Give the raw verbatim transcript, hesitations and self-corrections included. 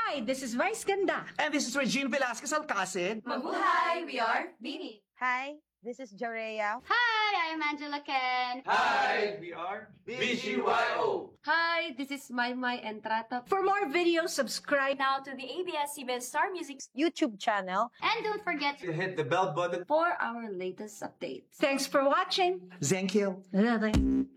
Hi, this is Vice Ganda. And this is Regine Velasquez Alcacid. Mabuhay! We are Bini. Hi, this is Jorea. Hi, I'm Angela Ken. Hi, we are B G Y O. Hi, this is Maymay Entrata. For more videos, subscribe Now to the A B S C B S Star Music YouTube channel. And don't forget To hit the bell button. for our latest updates. Thanks for watching. Thank you. Bye-bye.